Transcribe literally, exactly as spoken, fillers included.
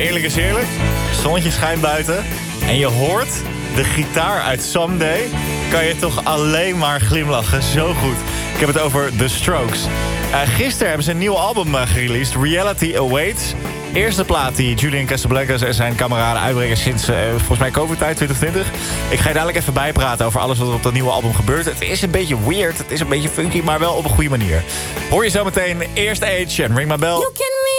eerlijk is eerlijk. Zonnetje schijnt buiten. En je hoort de gitaar uit Someday. Kan je toch alleen maar glimlachen. Zo goed. Ik heb het over The Strokes. Uh, gisteren hebben ze een nieuw album uh, gereleased. Reality Awaits. Eerste plaat die Julian Casablancas en zijn kameraden uitbrengen sinds uh, volgens mij COVID-tijd twintig twintig. Ik ga je dadelijk even bijpraten over alles wat er op dat nieuwe album gebeurt. Het is een beetje weird, het is een beetje funky, maar wel op een goede manier. Hoor je zo meteen eerst Age en Ring My Bell.